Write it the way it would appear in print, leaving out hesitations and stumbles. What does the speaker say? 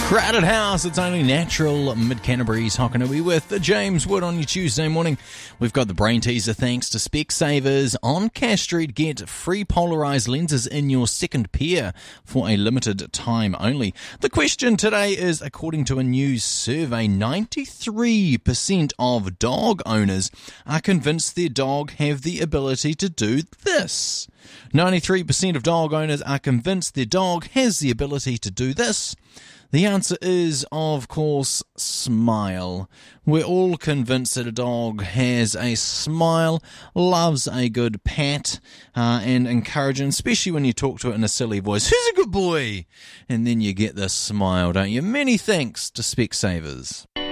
Crowded House, it's only natural. Mid-Canterbury's Hokanui with James Wood on your Tuesday morning. We've got the brain teaser thanks to Specsavers. On Cash Street, get free polarised lenses in your second pair for a limited time only. The question today is, according to a new survey, 93% of dog owners are convinced their dog have the ability to do this. 93% of dog owners are convinced their dog has the ability to do this. The answer is, of course, smile. We're all convinced that a dog has a smile, loves a good pat, and encouraging, especially when you talk to it in a silly voice. Who's a good boy? And then you get this smile, don't you? Many thanks to Specsavers.